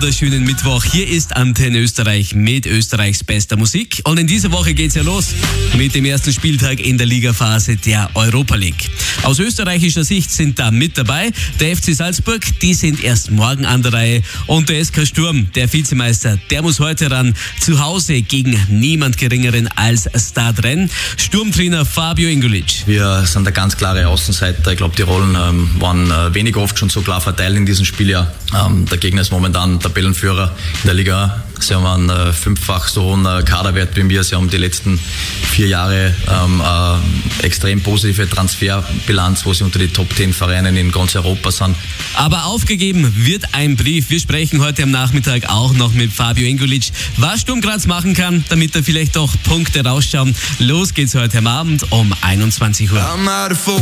wunderschönen Mittwoch. Hier ist Antenne Österreich mit Österreichs bester Musik. Und in dieser Woche geht's ja los mit dem ersten Spieltag in der Ligaphase der Europa League. Aus österreichischer Sicht sind da mit dabei der FC Salzburg, die sind erst morgen an der Reihe. Und der SK Sturm, der Vizemeister, der muss heute ran. Zu Hause gegen niemand Geringeren als Stade Rennes. Sturmtrainer Fabio Ingulic. Wir sind der ganz klare Außenseiter. Ich glaube, die Rollen waren weniger oft schon so klar verteilt in diesem Spieljahr. Der Gegner ist momentan Tabellenführer in der Liga. Sie haben einen fünffach so hohen Kaderwert wie wir. Sie haben die letzten 4 Jahre extrem positive Transferbilanz, wo sie unter die Top 10 Vereinen in ganz Europa sind. Aber aufgegeben wird ein Brief. Wir sprechen heute am Nachmittag auch noch mit Fabio Ingulic, was Sturm Graz machen kann, damit er vielleicht doch Punkte rausschauen. Los geht's heute am Abend um 21 Uhr.